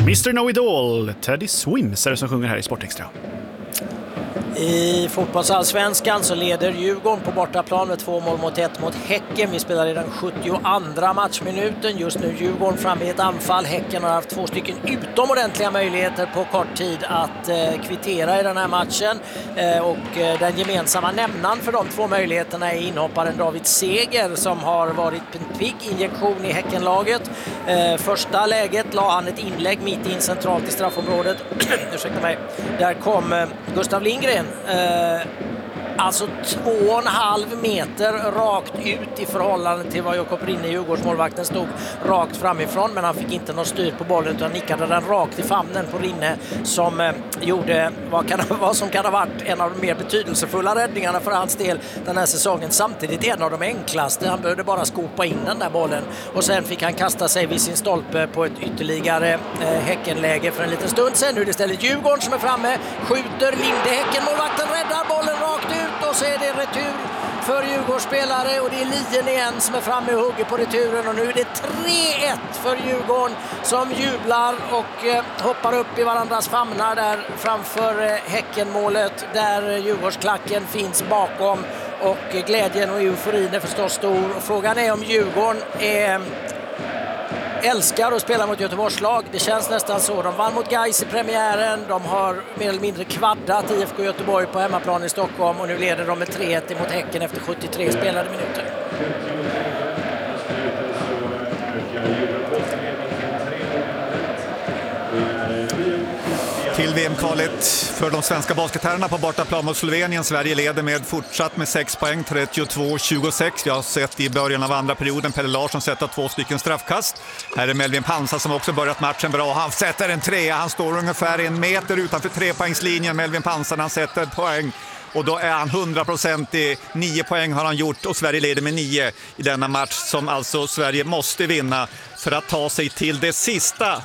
Mr. Know-It-All, Teddy Swims är det som sjunger här i Sportextra. I fotbollsallsvenskan så leder Djurgården på bortaplan med 2-1 mot Häcken. Vi spelar i den 72:a matchminuten. Just nu Djurgården framme i ett anfall. Häcken har haft 2 stycken utomordentliga möjligheter på kort tid att kvittera i den här matchen. Och den gemensamma nämnaren för de 2 möjligheterna är inhopparen David Seger som har varit en pigg injektion i Häckenlaget. Första läget la han ett inlägg mitt in centralt i straffområdet. Ursäkta mig. Där kom Gustav Lindgren. Alltså 2,5 meter rakt ut i förhållande till vad Jakob Rinne, Djurgårdsmålvakten, stod rakt framifrån, men han fick inte någon styr på bollen utan nickade den rakt i famnen på Rinne som gjorde vad som kan ha varit en av de mer betydelsefulla räddningarna för hans del den här säsongen, samtidigt en av de enklaste. Han behövde bara skopa in den där bollen och sen fick han kasta sig vid sin stolpe på ett ytterligare Häckenläge för en liten stund sen. Nu är det istället Djurgården som är framme, skjuter Linde, Häckenmålvakten räddar bollen rakt ut och så är det retur för Djurgårdsspelare och det är Lien igen som är framme och hugger på returen och nu är det 3-1 för Djurgården som jublar och hoppar upp i varandras famnar där framför Häckenmålet där Djurgårdsklacken finns bakom och glädjen och euforin är förstås stor. Frågan är om Djurgården älskar att spela mot Göteborgs lag. Det känns nästan så. De vann mot Gais i premiären. De har mer eller mindre kvaddat IFK Göteborg på hemmaplan i Stockholm och nu leder de med 3-1 mot Häcken efter 73 spelade minuter. Till VM-kvalet för de svenska basketherrarna på bortaplan mot Slovenien. Sverige leder med fortsatt med 6 poäng, 32-26. Vi har sett i början av andra perioden Pelle Larsson sätta 2 stycken straffkast. Här är Melvin Pansa som också börjat matchen bra. Han sätter en 3. Han står ungefär 1 meter utanför 3-poängslinjen. Melvin Pansa, han sätter poäng. Och då är han 100%. 9 poäng har han gjort och Sverige leder med 9 i denna match som alltså Sverige måste vinna för att ta sig till det sista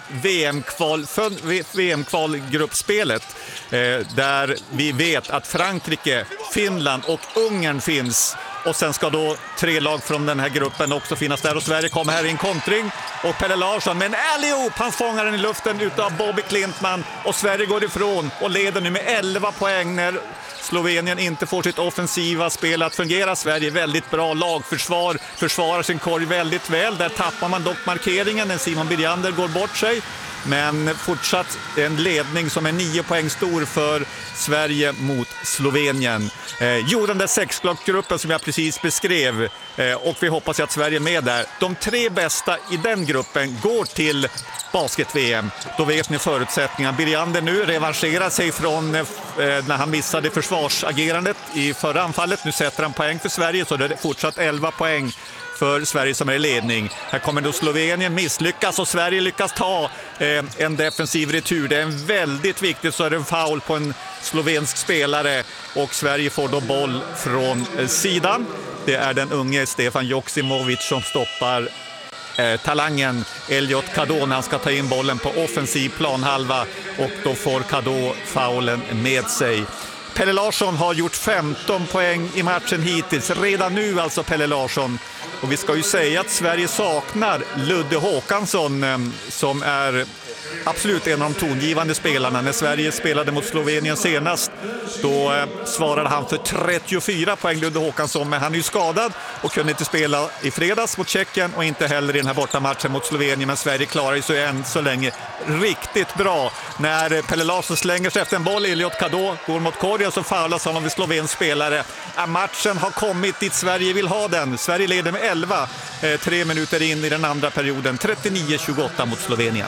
VM-kvalgruppspelet där vi vet att Frankrike, Finland och Ungern finns. Och sen ska då 3 lag från den här gruppen också finnas där och Sverige kommer här i en kontring och Pelle Larsson med en alley-oop, han fångar den i luften utav Bobby Klintman och Sverige går ifrån och leder nu med 11 poäng när Slovenien inte får sitt offensiva spel att fungera. Sverige väldigt bra lagförsvar, försvarar sin korg väldigt väl. Där tappar man dock markeringen när Simon Birjander går bort sig. Men fortsatt en ledning som är 9 poäng stor för Sverige mot Slovenien. Den där 6-lagsgruppen som jag precis beskrev och vi hoppas att Sverige är med där. De 3 bästa i den gruppen går till basket-VM. Då vet ni förutsättningarna. Birjander nu revanscherar sig från när han missade försvarsagerandet i förra anfallet. Nu sätter han poäng för Sverige så det är fortsatt 11 poäng för Sverige som är i ledning. Här kommer då Slovenien misslyckas och Sverige lyckas ta en defensiv retur. Det är en väldigt viktigt, så är det en foul på en slovensk spelare och Sverige får då boll från sidan. Det är den unge Stefan Joksimovic som stoppar talangen Elliot Kadå när han ska ta in bollen på offensiv planhalva och då får Kadå faulen med sig. Pelle Larsson har gjort 15 poäng i matchen hittills. Redan nu alltså Pelle Larsson. Och vi ska ju säga att Sverige saknar Ludde Håkansson som är absolut en av de tongivande spelarna. När Sverige spelade mot Slovenien senast då svarade han för 34 poäng Ludde Håkansson, men han är ju skadad och kunde inte spela i fredags mot Tjeckien och inte heller i den här bortamatchen mot Slovenien, men Sverige klarar sig än så länge riktigt bra. När Pelle Larsson slänger sig efter en boll, Elliot Kadå går mot korgen så faulas honom vid slovensk spelare. Matchen har kommit dit Sverige vill ha den. Sverige leder med 11 3 minuter in i den andra perioden, 39-28 mot Slovenien.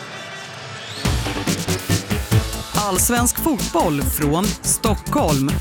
Allsvensk fotboll från Stockholm.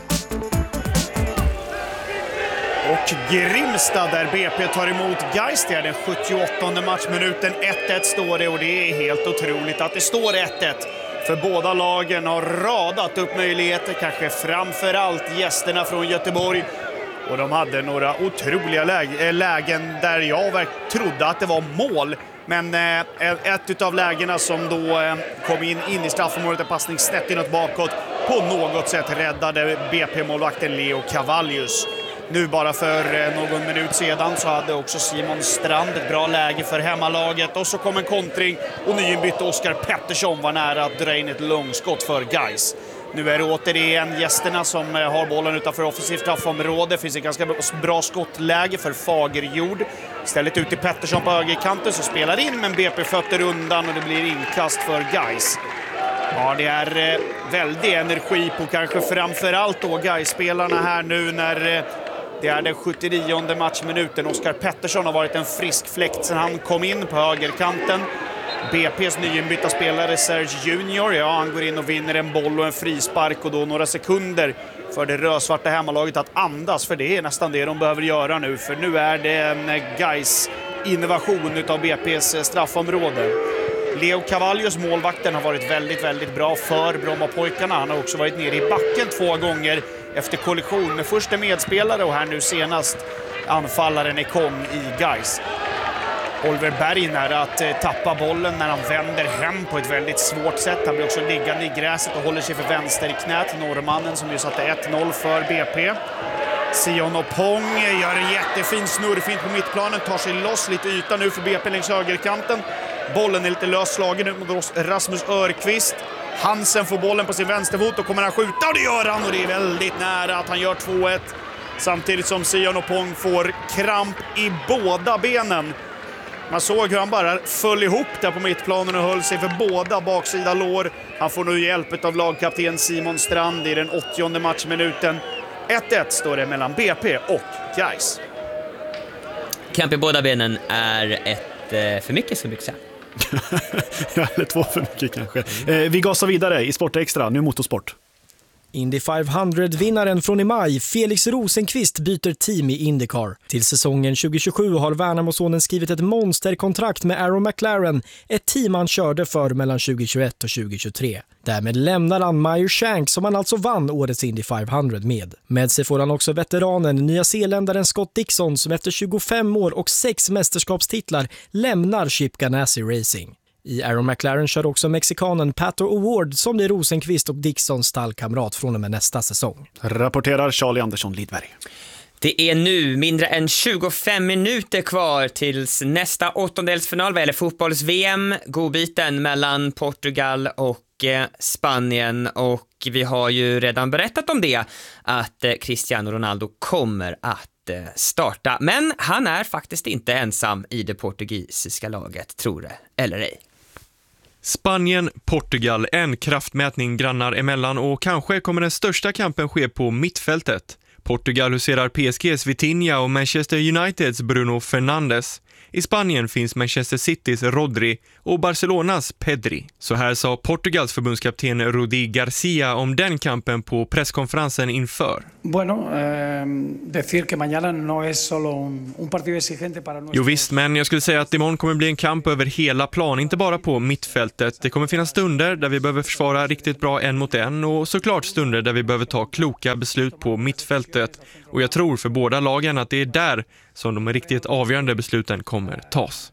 Och Grimstad där BP tar emot Gais. Det är den 78:e matchminuten. 1-1 står det och det är helt otroligt att det står 1-1. För båda lagen har radat upp möjligheter, kanske framförallt gästerna från Göteborg. Och de hade några otroliga lägen där jag trodde att det var mål. Men ett av lägena som då kom in i straffområdet, en passning snett inåt bakåt, på något sätt räddade BP-målvakten Leo Cavallius. Nu bara för någon minut sedan så hade också Simon Strand ett bra läge för hemmalaget. Och så kom en kontring och nyinbytt Oskar Pettersson var nära att dra in ett långskott för Gais. Nu är det återigen gästerna som har bollen utanför offensivt straffområde. Det finns ett ganska bra skottläge för Fagerjord. Istället ut till Pettersson på högerkanten så spelar in, men BP fötter undan och det blir inkast för Gais. Ja, det är väldigt energi på kanske framförallt då Gais-spelarna här nu när det är den 79:e matchminuten. Oskar Pettersson har varit en frisk fläkt sedan han kom in på högerkanten. BP:s nyinbytta spelare Serge Junior, ja, han går in och vinner en boll och en frispark och då några sekunder för det rödsvarta hemmalaget att andas, för det är nästan det de behöver göra nu, för nu är det en Gais-innovation utav BP:s straffområde. Leo Cavallius, målvakten, har varit väldigt, väldigt bra för Brommapojkarna. Han har också varit nere i backen 2 gånger efter kollision med första medspelare och här nu senast anfallaren Ekong i Gais. Oliver Berg nära att tappa bollen när han vänder hem på ett väldigt svårt sätt. Han blir också liggande i gräset och håller sig för vänster i knät. Norrmannen som ju satte 1-0 för BP. Sion Opong gör en jättefin snurrfint på mittplanen, tar sig loss lite yta nu för BP längs högerkanten. Bollen är lite lösslagen ut mot Rasmus Örqvist. Hansen får bollen på sin vänsterfot och kommer han skjuta, och det gör han, och det är väldigt nära att han gör 2-1. Samtidigt som Sion Opong får kramp i båda benen. Man såg hur han bara föll ihop där på mittplanen och höll sig för båda baksida lår. Han får nu hjälp av lagkapten Simon Strand i den 80:e matchminuten. 1-1 står det mellan BP och Gais. Kamp i båda benen är ett för mycket, så mycket säga. Ja, eller 2 för mycket kanske. Vi gasar vidare i Sport Extra, nu motorsport. Indy 500-vinnaren från i maj, Felix Rosenqvist, byter team i IndyCar. Till säsongen 2027 har Värnamosonen skrivit ett monsterkontrakt med Arrow McLaren, ett team han körde för mellan 2021 och 2023. Därmed lämnar han Meyer Shank, som han alltså vann årets Indy 500 med. Med sig får han också veteranen, nyzeeländaren Scott Dixon, som efter 25 år och 6 mästerskapstitlar lämnar Chip Ganassi Racing. I Arrow McLaren kör också mexikanen Pato O'Ward som blir Rosenqvist och Dixons stallkamrat från och med nästa säsong. Rapporterar Charlie Andersson Lidberg. Det är nu mindre än 25 minuter kvar tills nästa åttondelsfinal vad gäller fotbolls-VM. Godbiten mellan Portugal och Spanien, och vi har ju redan berättat om det, att Cristiano Ronaldo kommer att starta. Men han är faktiskt inte ensam i det portugisiska laget, tror det eller ej. Spanien-Portugal, en kraftmätning grannar emellan, och kanske kommer den största kampen ske på mittfältet. Portugal huserar PSGs Vitinha och Manchester Uniteds Bruno Fernandes. I Spanien finns Manchester Citys Rodri och Barcelonas Pedri. Så här sa Portugals förbundskapten Rudi Garcia om den kampen på presskonferensen inför. Decir que mañana no es solo un partido exigente para nuestro... Jo visst, men jag skulle säga att imorgon kommer bli en kamp över hela plan, inte bara på mittfältet. Det kommer finnas stunder där vi behöver försvara riktigt bra 1 mot 1 och såklart stunder där vi behöver ta kloka beslut på mittfältet. Och jag tror för båda lagen att det är där som de riktigt avgörande besluten kommer tas.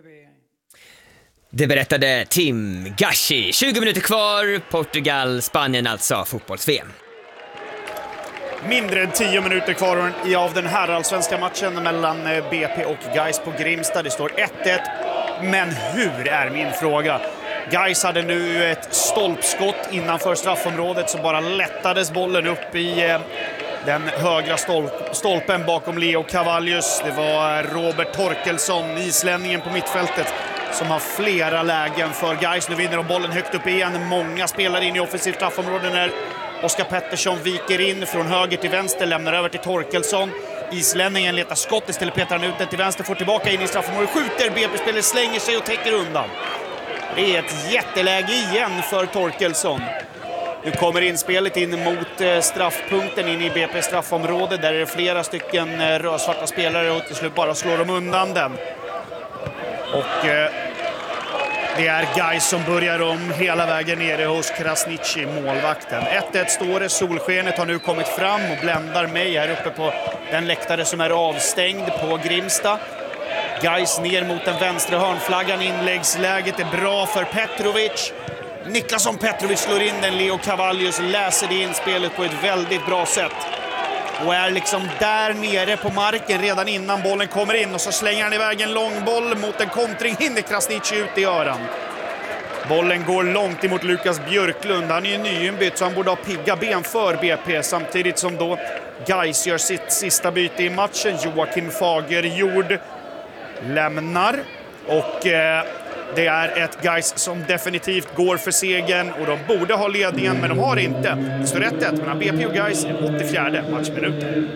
Det berättade Tim Gashi. 20 minuter kvar, Portugal, Spanien alltså, fotbolls-VM. Mindre än 10 minuter kvar av den här allsvenska matchen mellan BP och Gais på Grimsta. Det står 1-1, men hur är min fråga? Gais hade nu ett stolpskott innanför straffområdet, så bara lättades bollen upp i den högra stolpen bakom Leo Cavallius. Det var Robert Torkelsson, islänningen på mittfältet, som har flera lägen för Gais. Nu vinner de bollen högt upp igen. Många spelar in i offensivt straffområde när Oskar Pettersson viker in från höger till vänster, lämnar över till Torkelsson. Islänningen letar skott, istället petar han ut den till vänster, får tillbaka in i straffområdet, skjuter, BP-spelare slänger sig och täcker undan. Det är ett jätteläge igen för Torkelsson. Nu kommer inspelet in mot straffpunkten in i BP straffområde. Där är det flera stycken rödsvarta spelare och till slut bara slår de undan den. Och det är Gais som börjar om hela vägen nere hos Krasniqi, målvakten. 1-1 står det, solskenet har nu kommit fram och bländar mig här uppe på den läktare som är avstängd på Grimsta. Gais ner mot den vänstra hörnflaggan, inläggsläget är bra för Petrovic. Niklasson Petrovic slår in den, Leo Cavallius läser det inspelet på ett väldigt bra sätt. och är liksom där nere på marken redan innan bollen kommer in, och så slänger han iväg en lång boll mot en kontring, hinner Krasniqi ut i öran. Bollen går långt emot Lukas Björklund. Han är ju nyinbytt så han borde ha pigga ben för BP, samtidigt som då Gais gör sitt sista byte i matchen. Joakim Fagerjord lämnar, och det är ett Gais som definitivt går för segern, och de borde ha ledningen men de har inte. Det står 1-1 mellan BP och Gais i 84:e matchminuten.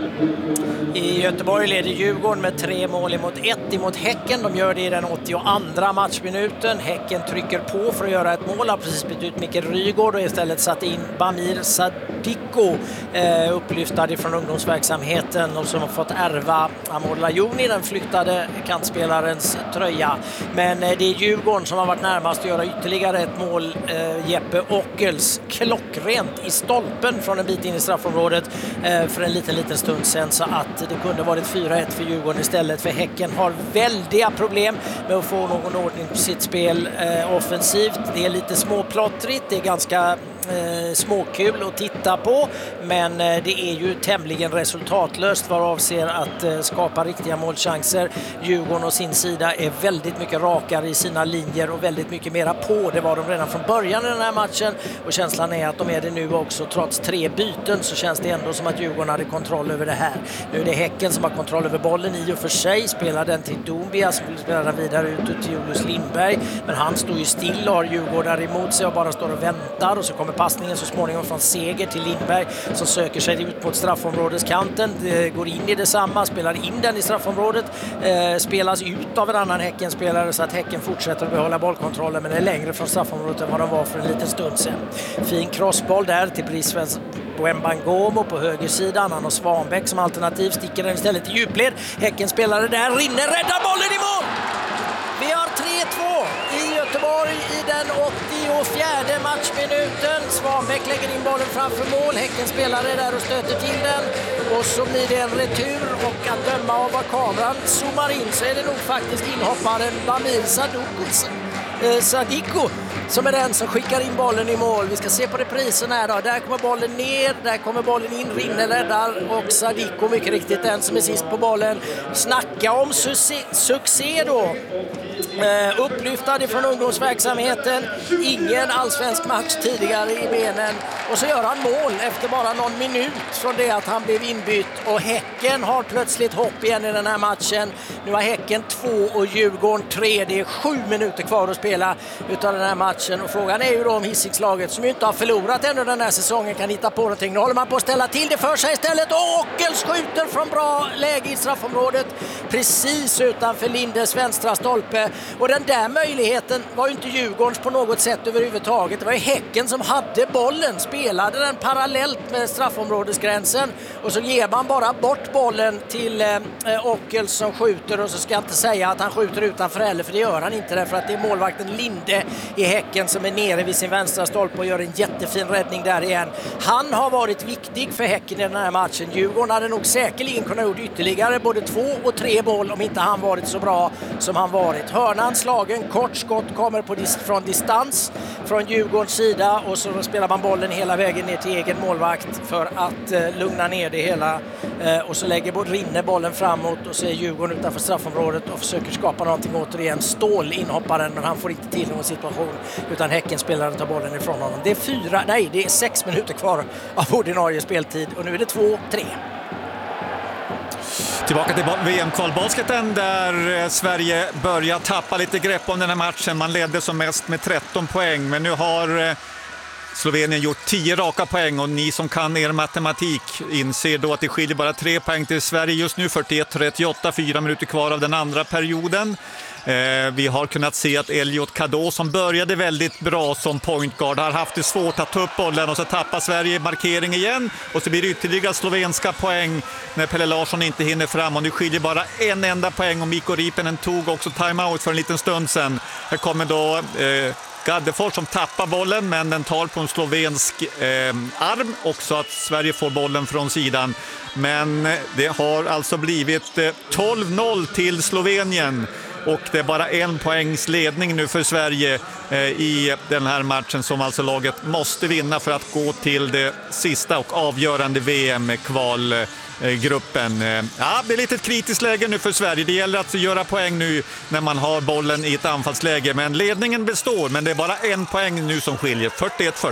I Göteborg leder Djurgården med 3 mål emot 1 emot Häcken. De gör det i den 82:a matchminuten. Häcken trycker på för att göra ett mål. Har precis bytt ut Mikael Rygaard och istället satt in Bamir Sadiko, upplyftad från ungdomsverksamheten, och som har fått ärva Amor Lajoni, den flyttade kantspelarens tröja. Men det är Djurgården som har varit närmast att göra ytterligare ett mål. Jeppe Ockels klockrent i stolpen från en bit in i straffområdet för en liten stund sen, så att det kunde varit 4-1 för Djurgården istället, för Häcken har väldiga problem med att få någon ordning på sitt spel offensivt. Det är lite småplottrigt, det är ganska småkul att titta på, men det är ju tämligen resultatlöst vad avser att skapa riktiga målchanser. Djurgården å sin sida är väldigt mycket rakare i sina linjer och väldigt mycket mera på. Det var de redan från början i den här matchen, och känslan är att de är det nu också. Trots 3 byten så känns det ändå som att Djurgården hade kontroll över det här. Nu är det Häcken som har kontroll över bollen i och för sig, spelar den till Doumbia som vill spela den vidare ut till Julius Lindberg, men han står ju still och har Djurgården emot sig och bara står och väntar, och så kommer passningen så småningom från Seger till Lindberg som söker sig ut mot straffområdeskanten, går in i detsamma, spelar in den i straffområdet, spelas ut av en annan Häckenspelare så att Häcken fortsätter att behålla bollkontrollen, men är längre från straffområdet än vad de var för en liten stund sedan. Fin crossboll där till Brisvens Wembangomo på högersidan. Han har Svanbäck som alternativ, sticker den istället i djupled. Häckenspelare där, rinner, räddar bollen i mål! Vi har 3-2 i Göteborg i den 84:e matchminuten. Svanbäck lägger in bollen framför mål. Häcken spelare där och stöter till den. Och så blir det en retur, och att döma av vad kameran zoomar in så är det nog faktiskt inhopparen Bamir Sadiko som är den som skickar in bollen i mål. Vi ska se på reprisen här då. Där kommer bollen ner, där kommer bollen in, rinner, räddar, och Sadiko mycket riktigt den som är sist på bollen. Snacka om succé då. Upplyftad ifrån ungdomsverksamheten, ingen allsvensk match tidigare i benen, och så gör han mål efter bara någon minut från det att han blev inbytt, och Häcken har plötsligt hopp igen i den här matchen. Nu har Häcken 2 och Djurgården 3. Det är 7 minuter kvar att spela utav den här matchen, och frågan är ju då om Hisingslaget, som ju inte har förlorat ännu den här säsongen, kan hitta på någonting. Nu håller man på att ställa till det för sig istället, och Ockels skjuter från bra läge i straffområdet precis utanför Lindes vänstra stolpe. Och den där möjligheten var ju inte Djurgårdens på något sätt överhuvudtaget. Det var ju Häcken som hade bollen, spelade den parallellt med straffområdesgränsen, och så ger man bara bort bollen till Ockels som skjuter, och så ska jag inte säga att han skjuter utanför heller, för det gör han inte, därför att det är målvakten Linde i Häcken som är nere vid sin vänstra stolpe och gör en jättefin räddning där igen. Han har varit viktig för Häcken i den här matchen. Djurgården hade nog säkerligen kunnat gjort ytterligare både 2 och 3 mål om inte han varit så bra som han varit. Hörnan slagen, kort skott kommer från distans från Djurgårdens sida, och så spelar man bollen hela vägen ner till egen målvakt för att lugna ner det hela, och så rinner bollen framåt, och så är Djurgården utanför straffområdet och försöker skapa någonting återigen. Stål inhopparen, men han får inte till någon situation, utan Häckenspelaren tar bollen ifrån honom. Det är 6 minuter kvar av ordinarie speltid, och nu är det 2-3. Tillbaka till VM-kvalbasketen där Sverige börjar tappa lite grepp om den här matchen. Man ledde som mest med 13 poäng, men nu har Slovenien gjort 10 raka poäng, och ni som kan er matematik inser då att det skiljer bara 3 poäng till Sverige just nu. 41-38, 4 minuter kvar av den andra perioden. Vi har kunnat se att Elliot Kadå, som började väldigt bra som pointguard, har haft det svårt att ta upp bollen, och så tappar Sverige markering igen, och så blir det ytterligare slovenska poäng när Pelle Larsson inte hinner fram, och nu skiljer bara en enda poäng, och Mikko Riippinen tog också timeout för en liten stund sedan. Här kommer då Gaddefors som tappar bollen, men den tar på en slovensk arm, också att Sverige får bollen från sidan. Men det har alltså blivit 12-0 till Slovenien. och det är bara 1 poängs ledning nu för Sverige i den här matchen som alltså laget måste vinna för att gå till det sista och avgörande VM-kvalgruppen. Ja, det är lite ett kritiskt läge nu för Sverige. Det gäller att göra poäng nu när man har bollen i ett anfallsläge, men ledningen består, men det är bara 1 poäng nu som skiljer, 41-40.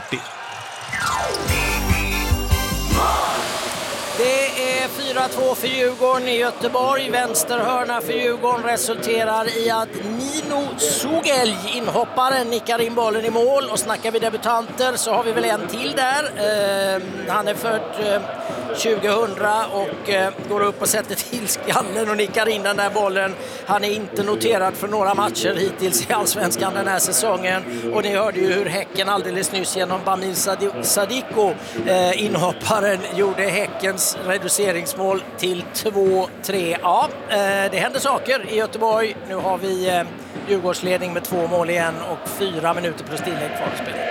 Det är 4-2 för Djurgården i Göteborg. Vänsterhörna för Djurgården resulterar i att Nino Sugelj, inhopparen, nickar in bollen i mål. Och snackar vi debutanter så har vi väl en till där. Han är född 2000 och går upp och sätter till skallen och nickar in den där bollen. Han är inte noterad för några matcher hittills i Allsvenskan den här säsongen. Och ni hörde ju hur Häcken alldeles nyss genom Bamir Sadiko, inhopparen, gjorde Häckens reduceringsmål till 2-3. Ja, det händer saker i Göteborg. Nu har vi Djurgårdsledning med 2 mål igen och 4 minuter plus tillägg kvar att spela.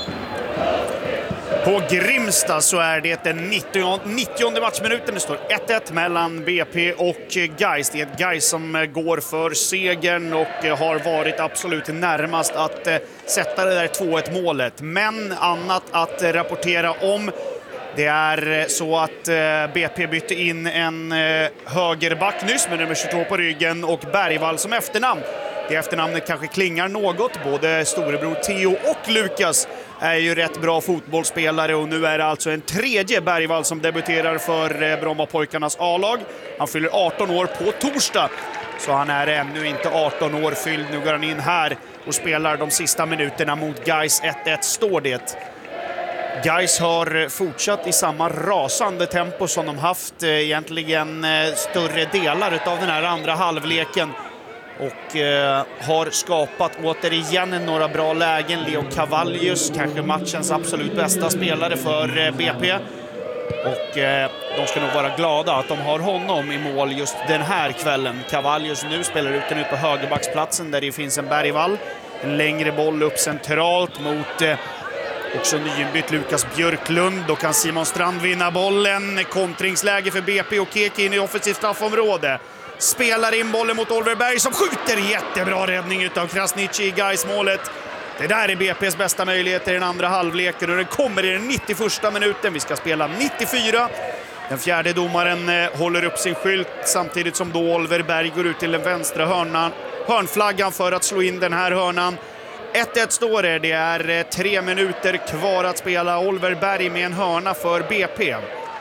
På Grimsta så är det den 90:e matchminuten. Det står 1-1 mellan BP och Gais. Det är ett Gais som går för segern och har varit absolut närmast att sätta det där 2-1 målet. Men annat att rapportera om. Det är så att BP bytte in en högerback nyss med nummer 22 på ryggen och Bergvall som efternamn. Det efternamnet kanske klingar något. Både storebror Theo och Lukas är ju rätt bra fotbollsspelare och nu är det alltså en tredje Bergvall som debuterar för Brommapojkarnas A-lag. Han fyller 18 år på torsdag, så han är ännu inte 18 år fylld. Nu går han in här och spelar de sista minuterna mot Gais. 1-1 står det. Gais har fortsatt i samma rasande tempo som de haft egentligen större delar av den här andra halvleken. Och har skapat återigen några bra lägen. Leo Cavallius, kanske matchens absolut bästa spelare för BP. Och de ska nog vara glada att de har honom i mål just den här kvällen. Cavallius nu spelar ut på högerbacksplatsen där det finns en Bergvall. En längre boll upp centralt mot också nyinbytt Lukas Björklund. Då kan Simon Strand vinna bollen. Kontringsläge för BP och Keki in i offensivt straffområde. Spelar in bollen mot Oliver Berg som skjuter. Jättebra räddning utav Krasniqi i Gais-målet. Det där är BP's bästa möjligheter i den andra halvleken och den kommer i den 91:a minuten. Vi ska spela 94. Den fjärde domaren håller upp sin skylt samtidigt som då Oliver Berg går ut till den vänstra hörnflaggan för att slå in den här hörnan. 1-1 står det. Det är 3 minuter kvar att spela. Oliver Berg med en hörna för BP.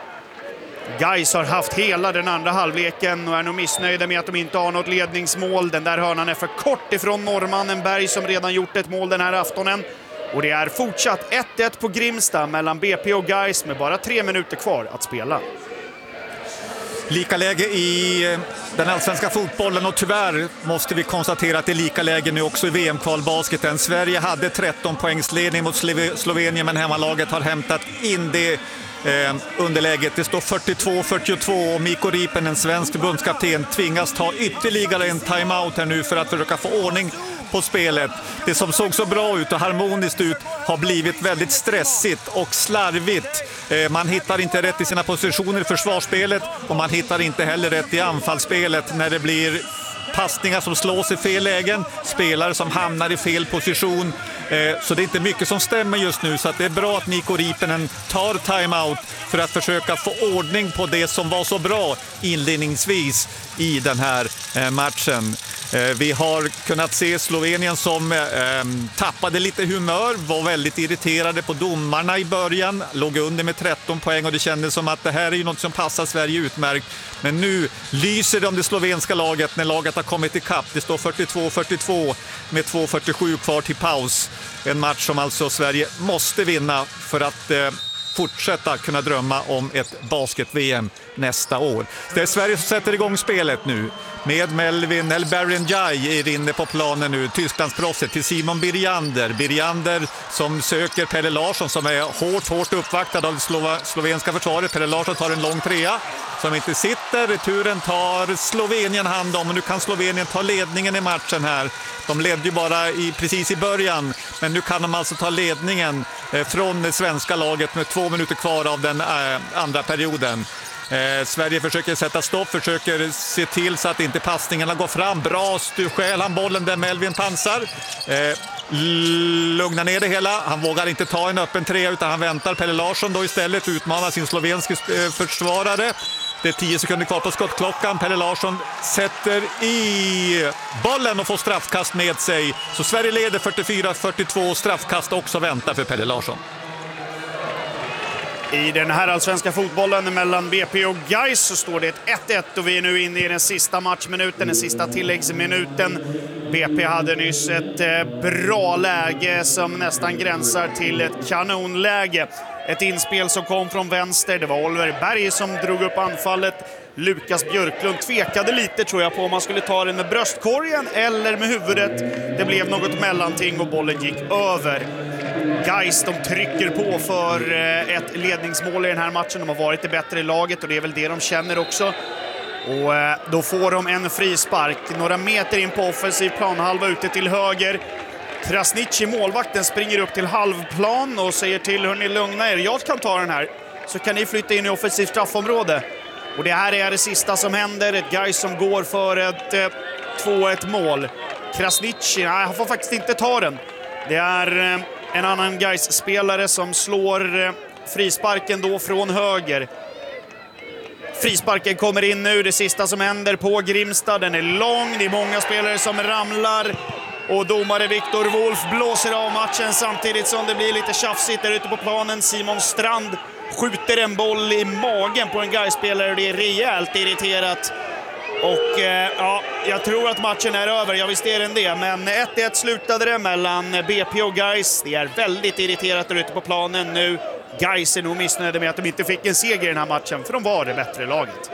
Gais har haft hela den andra halvleken och är nog missnöjda med att de inte har något ledningsmål. Den där hörnan är för kort ifrån norrmannen Berg som redan gjort ett mål den här aftonen. Och det är fortsatt 1-1 på Grimsta mellan BP och Gais med bara 3 minuter kvar att spela. Lika läge i den allsvenska fotbollen och tyvärr måste vi konstatera att det är lika läge nu också i VM-kvalbasketen. Sverige hade 13 poängs ledning mot Slovenien men hemmalaget har hämtat in det underläget. Det står 42-42 och Mikko Riipen, en svensk förbundskapten, tvingas ta ytterligare en timeout här nu för att försöka få ordning på spelet. Det som såg så bra ut och harmoniskt ut har blivit väldigt stressigt och slarvigt. Man hittar inte rätt i sina positioner i försvarsspelet och man hittar inte heller rätt i anfallsspelet när det blir passningar som slås i fel lägen, spelare som hamnar i fel position. Så det är inte mycket som stämmer just nu, så att det är bra att Mikko Riipen tar timeout för att försöka få ordning på det som var så bra inledningsvis i den här matchen. Vi har kunnat se Slovenien som tappade lite humör, var väldigt irriterade på domarna i början, låg under med 13 poäng och det kändes som att det här är ju något som passar Sverige utmärkt. Men nu lyser det om det slovenska laget när laget har kommit i kapp. Det står 42-42 med 2:47 kvar till paus. En match som alltså Sverige måste vinna för att fortsätta kunna drömma om ett basket-VM nästa år. Det är Sverige som sätter igång spelet nu med Melvin Elberendjaj är inne på planen nu, Tysklandsproffset, till Simon Birjander som söker Pelle Larsson som är hårt uppvaktad av det slovenska försvaret. Pelle Larsson tar en lång trea som inte sitter. Returen tar Slovenien hand om och nu kan Slovenien ta ledningen i matchen här. De ledde ju bara precis i början, men nu kan de alltså ta ledningen från det svenska laget med 2 minuter kvar av den andra perioden. Sverige försöker sätta stopp, försöker se till så att inte passningarna går fram. Bra stjäl han bollen där Melvin Pansar. Lugna ner det hela. Han vågar inte ta en öppen trea utan han väntar. Pelle Larsson då istället utmanar sin slovenske försvarare. Det är 10 sekunder kvar på skottklockan. Pelle Larsson sätter i bollen och får straffkast med sig. Så Sverige leder 44-42 och straffkast också väntar för Pelle Larsson. I den här allsvenska fotbollen mellan BP och Gais så står det 1-1 och vi är nu inne i den sista matchminuten, den sista tilläggsminuten. BP hade nyss ett bra läge som nästan gränsar till ett kanonläge. Ett inspel som kom från vänster, det var Oliver Berg som drog upp anfallet. Lukas Björklund tvekade lite tror jag på om man skulle ta den med bröstkorgen eller med huvudet. Det blev något mellanting och bollen gick över. Gais, de trycker på för ett ledningsmål i den här matchen. De har varit det bättre i laget och det är väl det de känner också. Och då får de en frispark. Några meter in på offensiv planhalva ute till höger. Krasniqi, målvakten, springer upp till halvplan och säger till hörni, lugna er, jag kan ta den här. Så kan ni flytta in i offensivt straffområde. Och det här är det sista som händer. Ett Gais som går för ett 2-1 mål. Krasniqi, nej, han får faktiskt inte ta den. Det är en annan Gais-spelare som slår frisparken då från höger. Frisparken kommer in nu, det sista som händer på Grimstad. Den är lång, det är många spelare som ramlar. Och domare Viktor Wolf blåser av matchen samtidigt som det blir lite tjafsigt där ute på planen. Simon Strand skjuter en boll i magen på en Gais-spelare och det är rejält irriterat. Och ja, jag tror att matchen är över, jag visste är den det. Men 1-1 slutade det mellan BP och Gais. Det är väldigt irriterat där ute på planen nu. Gais är nog missnöjda med att de inte fick en seger i den här matchen, för de var det bättre laget.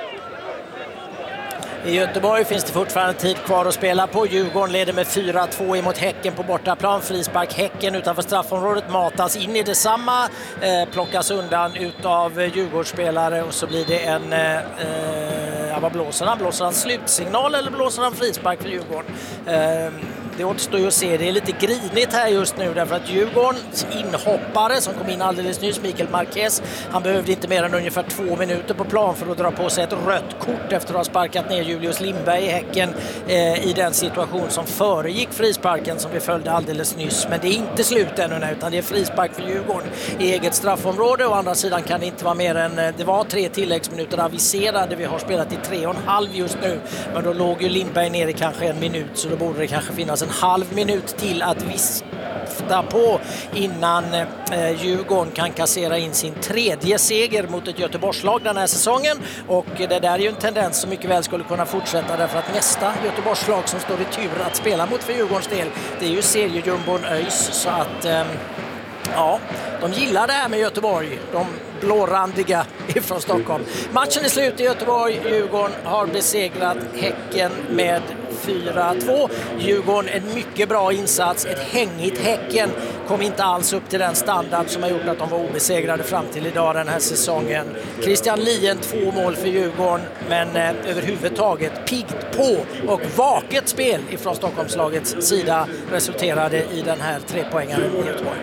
I Göteborg finns det fortfarande tid kvar att spela på. Djurgården leder med 4-2 emot Häcken på bortaplan. Frispark Häcken utanför straffområdet matas in i detsamma. Plockas undan utav Djurgårdsspelare och så blir det en... vad blåser han? Blåser han slutsignal eller blåser han frispark för Djurgården? Det återstår ju att se. Det är lite grinigt här just nu därför att Djurgårdens inhoppare som kom in alldeles nyss, Mikael Marquez, han behövde inte mer än ungefär 2 minuter på plan för att dra på sig ett rött kort efter att ha sparkat ner Julius Lindberg i Häcken i den situation som föregick frisparken som vi följde alldeles nyss. Men det är inte slut ännu utan det är frispark för Djurgården i eget straffområde. Å andra sidan kan det inte vara mer än, det var 3 tilläggsminuter aviserade. Vi har spelat i 3,5 just nu. Men då låg ju Lindberg ner i kanske 1 minut så då borde det kanske finnas en halv minut till att vifta på innan Djurgården kan kassera in sin 3:e seger mot ett Göteborgslag den här säsongen. Och det där är ju en tendens som mycket väl skulle kunna fortsätta därför att nästa Göteborgslag som står i tur att spela mot för Djurgårdens del, det är ju seriejumbon ÖIS. Så att ja, de gillar det här med Göteborg, de blårandiga ifrån Stockholm. Matchen är slut i Göteborg. Djurgården har besegrat Häcken med 4-2. Djurgården en mycket bra insats. Ett hängigt Häcken kom inte alls upp till den standard som har gjort att de var obesegrade fram till idag den här säsongen. Christian Lien 2 mål för Djurgården, men överhuvudtaget piggt på och vaket spel ifrån Stockholmslagets sida resulterade i den här 3-poängaren i Göteborg.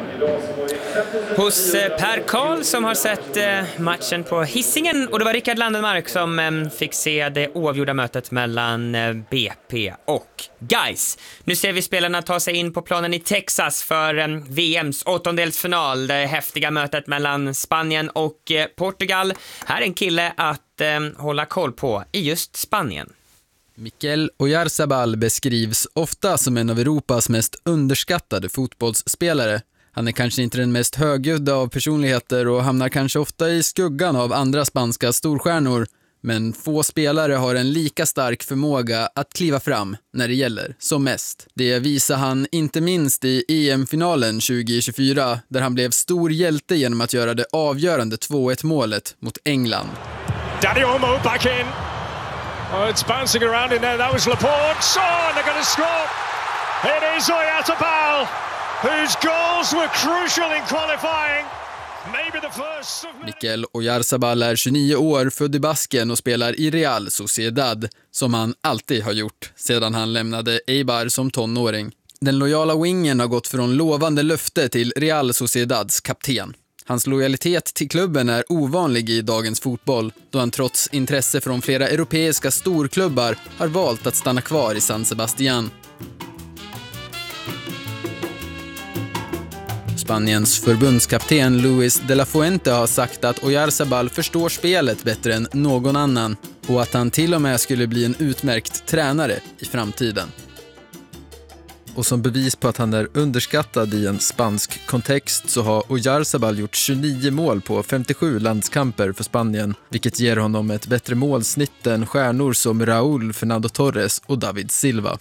Hos Per Karl som har sett matchen på Hisingen, och det var Rickard Landenmark som fick se det oavgjorda mötet mellan BP och Gais. Nu ser vi spelarna ta sig in på planen i Texas för VMs åttondelsfinal, det häftiga mötet mellan Spanien och Portugal. Här är en kille att hålla koll på i just Spanien. Mikel Oyarzabal beskrivs ofta som en av Europas mest underskattade fotbollsspelare. Han är kanske inte den mest högljudda av personligheter och hamnar kanske ofta i skuggan av andra spanska storstjärnor. Men få spelare har en lika stark förmåga att kliva fram när det gäller som mest. Det visar han inte minst i EM-finalen 2024 där han blev stor hjälte genom att göra det avgörande 2-1-målet mot England. Dani Olmo back in. Oh, it's bouncing around in there. That was Laporte. Oh, they're going to score. It is Oyarzabal, whose goals were crucial in qualifying. Mikel Oyarzabal är 29 år, född i Basken och spelar i Real Sociedad, som han alltid har gjort sedan han lämnade Eibar som tonåring. Den lojala wingen har gått från lovande löfte till Real Sociedads kapten. Hans lojalitet till klubben är ovanlig i dagens fotboll, då han trots intresse från flera europeiska storklubbar har valt att stanna kvar i San Sebastián. Spaniens förbundskapten Luis de la Fuente har sagt att Oyarzabal förstår spelet bättre än någon annan och att han till och med skulle bli en utmärkt tränare i framtiden. Och som bevis på att han är underskattad i en spansk kontext så har Oyarzabal gjort 29 mål på 57 landskamper för Spanien, vilket ger honom ett bättre målsnitt än stjärnor som Raúl, Fernando Torres och David Silva.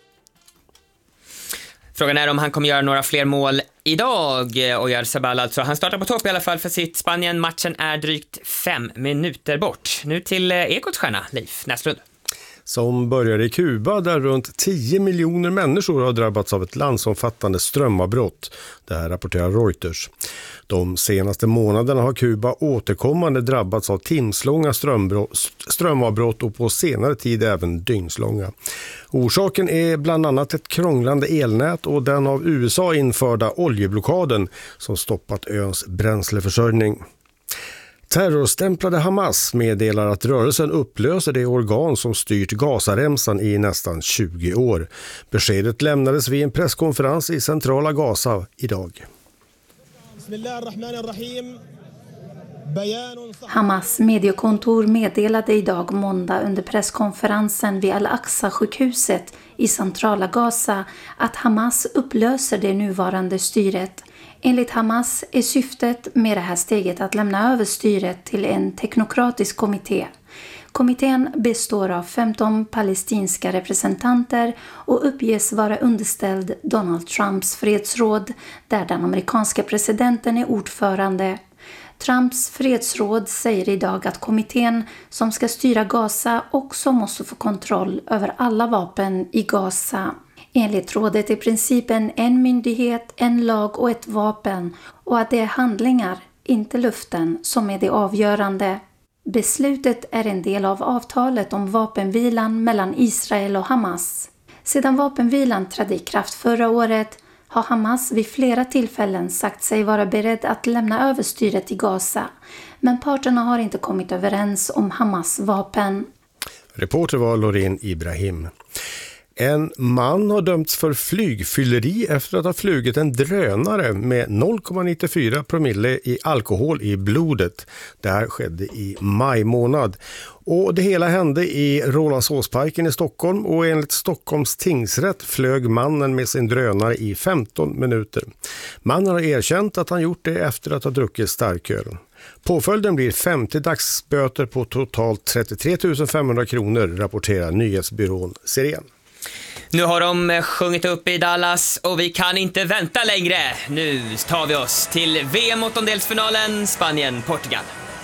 Frågan är om han kommer göra några fler mål idag, Oyarzabal alltså. Han startar på topp i alla fall för sitt Spanien. Matchen är drygt 5 minuter bort. Nu till Ekots stjärna, Leif Näslund. Som börjar i Kuba där runt 10 miljoner människor har drabbats av ett landsomfattande strömavbrott. Det här rapporterar Reuters. De senaste månaderna har Kuba återkommande drabbats av timslånga strömavbrott och på senare tid även dygnslånga. Orsaken är bland annat ett krånglande elnät och den av USA införda oljeblockaden som stoppat öns bränsleförsörjning. Terrorstämplade Hamas meddelar att rörelsen upplöser det organ som styrt Gazaremsan i nästan 20 år. Beskedet lämnades vid en presskonferens i centrala Gaza idag. Hamas mediekontor meddelade idag måndag under presskonferensen vid Al-Aqsa-sjukhuset i centrala Gaza att Hamas upplöser det nuvarande styret. Enligt Hamas är syftet med det här steget att lämna över styret till en teknokratisk kommitté. Kommittén består av 15 palestinska representanter och uppges vara underställd Donald Trumps fredsråd, där den amerikanska presidenten är ordförande. Trumps fredsråd säger idag att kommittén som ska styra Gaza också måste få kontroll över alla vapen i Gaza. Enligt rådet är principen en myndighet, en lag och ett vapen och att det är handlingar, inte luften, som är det avgörande. Beslutet är en del av avtalet om vapenvilan mellan Israel och Hamas. Sedan vapenvilan trädde i kraft förra året har Hamas vid flera tillfällen sagt sig vara beredd att lämna över styret i Gaza, men parterna har inte kommit överens om Hamas vapen. Reporter var Loreen Ibrahim. En man har dömts för flygfylleri efter att ha flugit en drönare med 0,94 promille i alkohol i blodet. Det här skedde i maj månad. Och det hela hände i Rålambshovsparken i Stockholm och enligt Stockholms tingsrätt flög mannen med sin drönare i 15 minuter. Mannen har erkänt att han gjort det efter att ha druckit starköl. Påföljden blir 50 dagsböter på totalt 33 500 kronor, rapporterar nyhetsbyrån Siren. Nu har de sjungit upp i Dallas och vi kan inte vänta längre. Nu tar vi oss till VM-åttondelsfinalen Spanien-Portugal.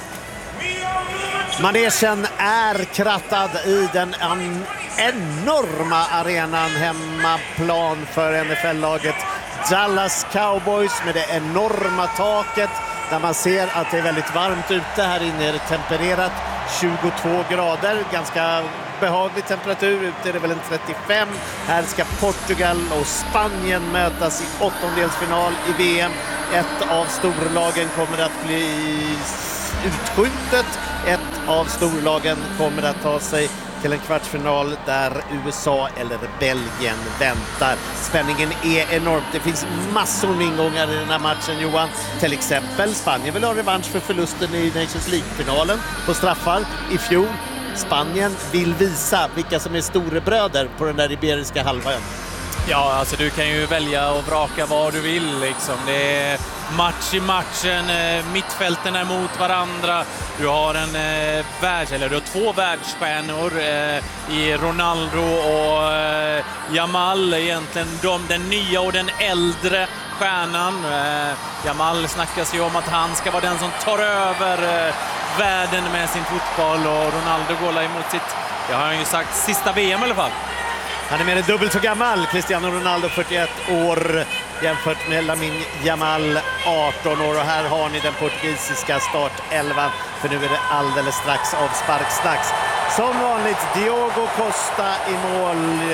Manegen är krattad i den enorma arenan, hemmaplan för NFL-laget Dallas Cowboys med det enorma taket där man ser att det är väldigt varmt ute. Här inne är det tempererat 22 grader, ganska behaglig temperatur. Ute är det väl en 35. Här ska Portugal och Spanien mötas i åttondelsfinal i VM. Ett av storlagen kommer att bli utskjutet. Ett av storlagen kommer att ta sig till en kvartsfinal där USA eller Belgien väntar. Spänningen är enormt. Det finns massor med ingångar i den här matchen, Johan. Till exempel Spanien vill ha revansch för förlusten i Nations League-finalen på straffar i fjol. Spanien vill visa vilka som är storebröder på den där iberiska halvön. Ja, alltså du kan ju välja och vraka vad du vill liksom. Det är match i matchen, mittfälten är mot varandra. Du har du har två världsstjärnor i Ronaldo och Yamal, egentligen den nya och den äldre stjärnan. Yamal snackas ju om att han ska vara den som tar över världen med sin fotboll och Ronaldo går emot sitt, det har han ju sagt, sista VM i alla fall. Han är mer än dubbelt så gammal, Cristiano Ronaldo 41 år jämfört med Lamine Yamal 18 år. Och här har ni den portugisiska startelvan, för nu är det alldeles strax avsparksdags. Som vanligt Diogo Costa i mål,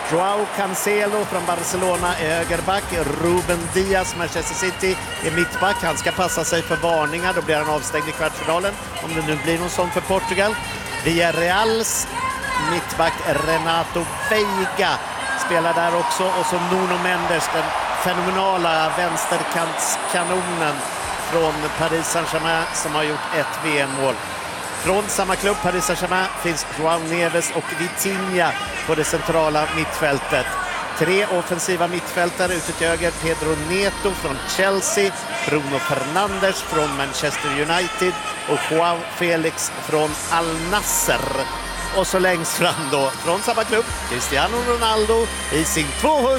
Joao Cancelo från Barcelona är högerback. Ruben Diaz, Manchester City, är mittback. Han ska passa sig för varningar, då blir han avstängd i kvartsfinalen om det nu blir någon sån för Portugal. Villarreals mittback Renato Veiga spelar där också, och så Nuno Mendes, den fenomenala vänsterkantskanonen från Paris Saint-Germain som har gjort ett VM-mål. Från samma klubb, Paris Saint-Germain, finns Joao Neves och Vitinha på det centrala mittfältet. 3 offensiva mittfältare ute till höger: Pedro Neto från Chelsea, Bruno Fernandes från Manchester United och Joao Felix från Al Nassr. Och så längst fram då, från samma klubb, Cristiano Ronaldo i sin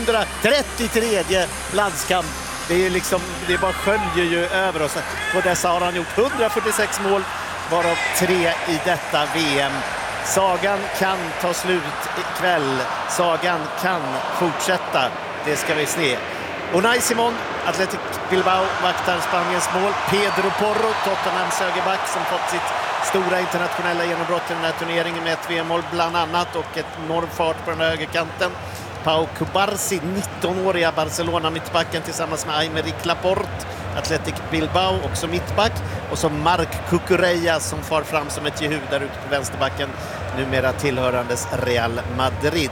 233 landskamp. Det bara sköljer ju över oss. På dessa har han gjort 146 mål, varav 3 i detta VM. Sagan kan ta slut ikväll. Sagan kan fortsätta. Det ska vi se. Unai Simon, Athletic Bilbao, vaktar Spaniens mål. Pedro Porro, Tottenhams högerback, som fått sitt stora internationella genombrott i den här turneringen med ett VM-mål bland annat och ett enorm fart på den här högerkanten. Pau Cubarsí, 19-åriga Barcelona-mittbacken tillsammans med Aymeric Laporte, Athletic Bilbao, också mittback. Och så Marc Cucurella som far fram som ett jehu där ute på vänsterbacken, numera tillhörandes Real Madrid.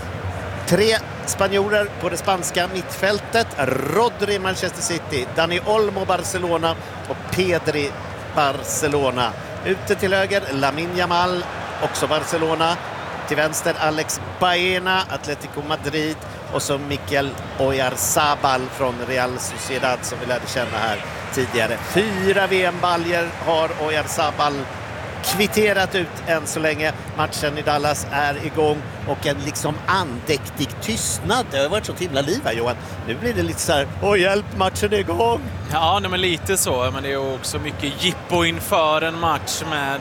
3 spanjorer på det spanska mittfältet: Rodri, Manchester City, Dani Olmo, Barcelona och Pedri, Barcelona. Ute till höger Lamine Yamal, också Barcelona. Till vänster Alex Baena, Atletico Madrid, och så Mikel Oyarzabal från Real Sociedad som vi lärde känna här tidigare. 4 VM-baljer har Oyarzabal kvitterat ut än så länge. Matchen i Dallas är igång och en liksom andäktig tystnad. Det har varit så himla liv här, Johan. Nu blir det lite så här: åh hjälp, matchen är igång. Ja, men lite så. Men det är också mycket jippo inför en match med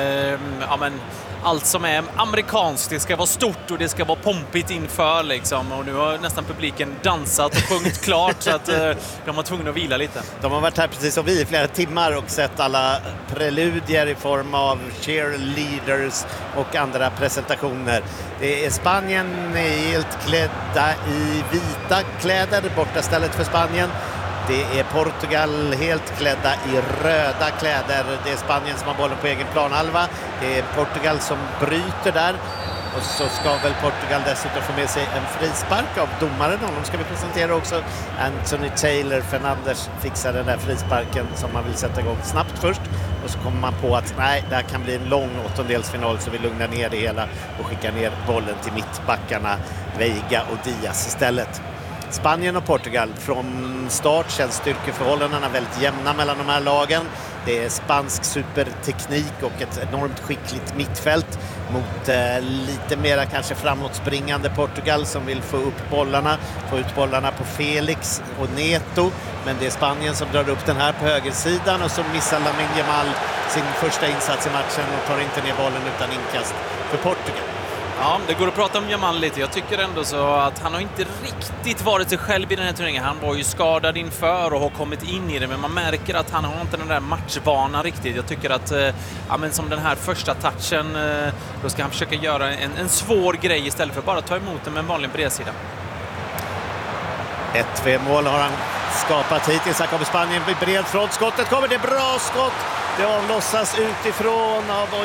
allt som är amerikanskt. Det ska vara stort och det ska vara pompigt inför liksom. Och nu har nästan publiken dansat och sjungit klart så att de var tvungna att vila lite. De har varit här precis som vi i flera timmar och sett alla preludier i form av cheerleaders och andra presentationer. Det är Spanien helt klädda i vita kläder, borta stället för Spanien. Det är Portugal helt klädda i röda kläder. Det är Spanien som har bollen på egen planhalva. Det är Portugal som bryter där. Och så ska väl Portugal dessutom få med sig en frispark av domaren. Honom ska vi presentera också. Anthony Taylor Fernandes fixar den där frisparken som man vill sätta igång snabbt först. Och så kommer man på att nej, det här kan bli en lång åttondelsfinal, så vi lugnar ner det hela och skickar ner bollen till mittbackarna Veiga och Diaz istället. Spanien och Portugal, från start känns styrkeförhållandena väldigt jämna mellan de här lagen. Det är spansk superteknik och ett enormt skickligt mittfält mot lite mera kanske framåtspringande Portugal som vill få ut bollarna på Felix och Neto. Men det är Spanien som drar upp den här på högersidan, och så missar Lamine Yamal sin första insats i matchen och tar inte ner bollen utan inkast för Portugal. Ja, det går att prata om Yamal lite. Jag tycker ändå så att han har inte riktigt varit sig själv i den här turneringen. Han var ju skadad inför och har kommit in i det, men man märker att han har inte den där matchvanan riktigt. Jag tycker att som den här första touchen, då ska han försöka göra en svår grej istället för bara ta emot den med en vanlig bredsida. Ett VM-mål har han skapat hittills. Här kommer Spanien vid bred front. Skottet kommer, det är bra skott. Det avlossas utifrån av